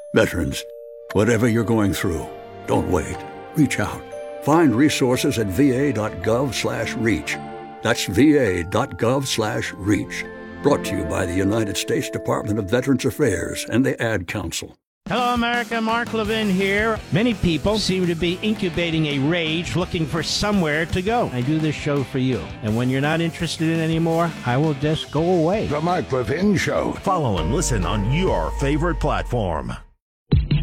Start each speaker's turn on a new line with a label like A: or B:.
A: Veterans, whatever you're going through, don't wait. Reach out. Find resources at va.gov/reach. That's va.gov/reach. Brought to you by the United States Department of Veterans Affairs and the Ad Council.
B: Hello, America. Mark Levin here. Many people seem to be incubating a rage looking for somewhere to go. I do this show for you. And when you're not interested in it anymore, I will just go away.
C: The Mark Levin Show.
D: Follow and listen on your favorite platform.